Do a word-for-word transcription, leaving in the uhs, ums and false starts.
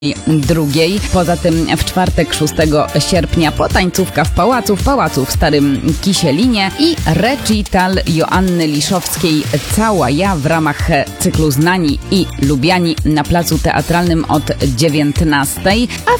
drugiej. Poza tym w czwartek szóstego sierpnia potańcówka w Pałacu, w Pałacu w Starym Kisielinie i recital Joanny Liszowskiej Cała ja w ramach cyklu Znani i Lubiani na Placu Teatralnym od dziewiętnastej, a